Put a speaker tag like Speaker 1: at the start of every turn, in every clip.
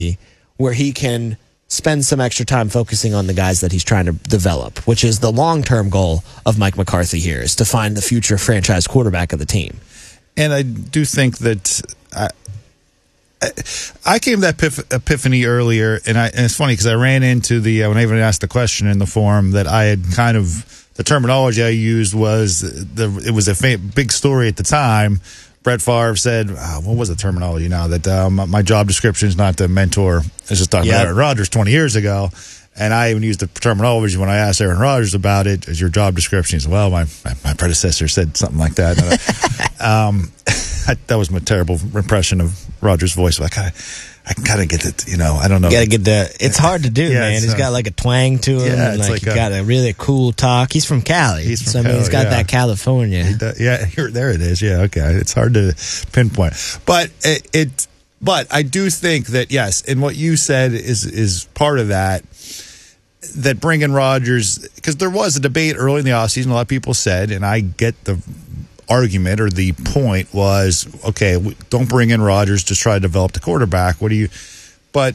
Speaker 1: where he can spend some extra time focusing on the guys that he's trying to develop, which is the long-term goal of Mike McCarthy here, is to find the future franchise quarterback of the team.
Speaker 2: And I do think that I came to that epiphany earlier, and it's funny because I ran into when I even asked the question in the forum that I had kind of, the terminology I used was, it was a big story at the time. Brett Favre said, what was the terminology now? That my job description is not to mentor. It's just talking about Aaron Rodgers 20 years ago. And I even used the terminology when I asked Aaron Rodgers about it as your job description. He said, well, my predecessor said something like that. That was my terrible impression of Rodgers' voice. Like, I kind of get it, I don't know.
Speaker 1: You got to get it's hard to do, man. He's got like a twang to him.
Speaker 2: Yeah,
Speaker 1: and he's got a really cool talk. He's from Cali. He's got that California.
Speaker 2: There it is. Yeah, okay. It's hard to pinpoint. But but I do think that, yes, and what you said is part of that bringing Rodgers, because there was a debate early in the offseason, a lot of people said, and I get the argument or the point was, okay, don't bring in Rodgers to try to develop the quarterback. But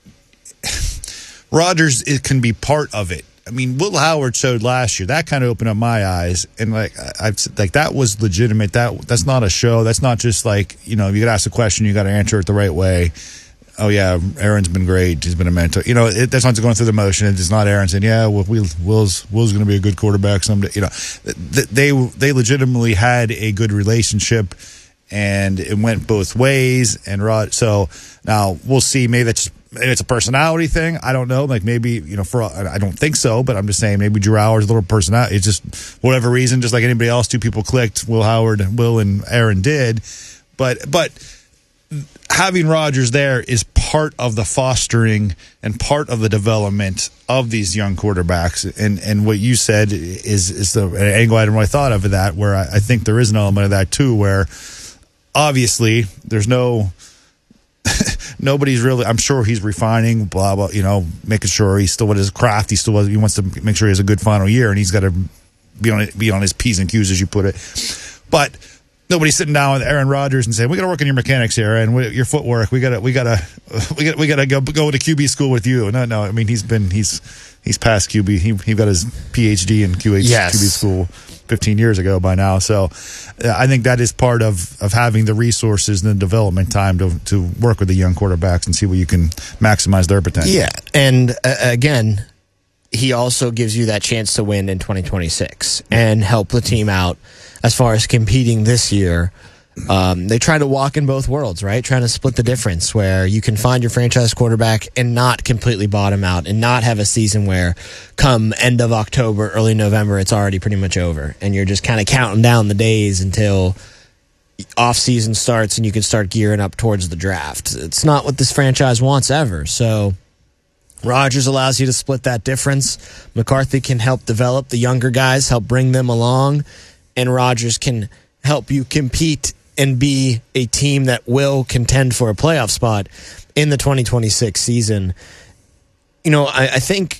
Speaker 2: Rodgers, it can be part of it. I mean, Will Howard showed last year, that kind of opened up my eyes, and that was legitimate. That's not a show. That's not just like, you could ask a question, you got to answer it the right way. Oh yeah, Aaron's been great. He's been a mentor. That's not just going through the motion. It's not Aaron saying, yeah, well, Will's going to be a good quarterback someday. They legitimately had a good relationship, and it went both ways. And so now we'll see. Maybe it's a personality thing. I don't know. Like maybe I don't think so, but I'm just saying maybe Drew Howard's a little personality. It's just whatever reason, just like anybody else, two people clicked. Will and Aaron did, but having Rodgers there is part of the fostering and part of the development of these young quarterbacks. And what you said is the angle I hadn't really thought of that, where I think there is an element of that too, where obviously there's nobody's really, I'm sure he's refining, blah, blah, making sure he's still with his craft. He wants to make sure he has a good final year, and he's got to be on his P's and Q's, as you put it. But nobody's sitting down with Aaron Rodgers and saying, "We got to work on your mechanics here and your footwork. We got to go to QB school with you." No. I mean, he's past QB. He got his PhD in QB school 15 years ago by now. So I think that is part of having the resources and the development time to work with the young quarterbacks and see where you can maximize their potential. Yeah,
Speaker 1: and again, he also gives you that chance to win in 2026 and help the team out. As far as competing this year, they try to walk in both worlds, right? Trying to split the difference where you can find your franchise quarterback and not completely bottom out and not have a season where come end of October, early November, it's already pretty much over. And you're just kind of counting down the days until off-season starts and you can start gearing up towards the draft. It's not what this franchise wants ever. So Rodgers allows you to split that difference. McCarthy can help develop the younger guys, help bring them along. And Rodgers can help you compete and be a team that will contend for a playoff spot in the 2026 season. I think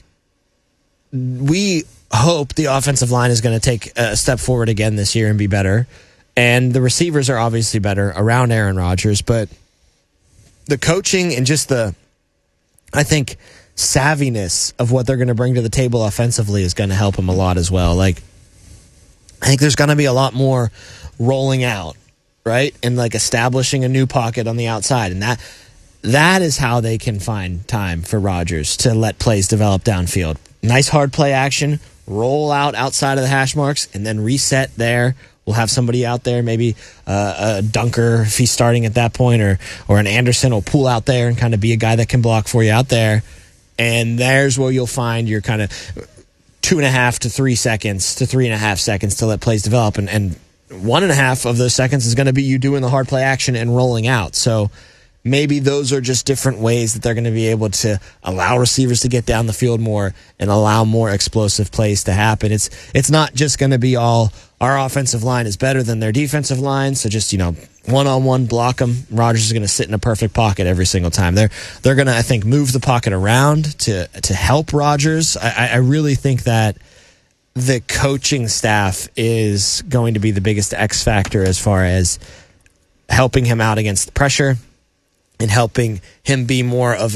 Speaker 1: we hope the offensive line is going to take a step forward again this year and be better. And the receivers are obviously better around Aaron Rodgers. But the coaching and just I think, savviness of what they're going to bring to the table offensively is going to help him a lot as well. Like, I think there's going to be a lot more rolling out, right? And establishing a new pocket on the outside. And that is how they can find time for Rodgers to let plays develop downfield. Nice hard play action, roll out outside of the hash marks, and then reset there. We'll have somebody out there, maybe a dunker if he's starting at that point, or an Anderson will pull out there and kind of be a guy that can block for you out there. And there's where you'll find your kind of 2.5 to 3 seconds to 3.5 seconds to let plays develop. And 1.5 of those seconds is going to be you doing the hard play action and rolling out. So maybe those are just different ways that they're going to be able to allow receivers to get down the field more and allow more explosive plays to happen. It's not just going to be all our offensive line is better than their defensive line, so just, one-on-one block them. Rodgers is going to sit in a perfect pocket every single time. They're going to, I think, move the pocket around to help Rodgers. I really think that the coaching staff is going to be the biggest X factor as far as helping him out against the pressure and helping him be more of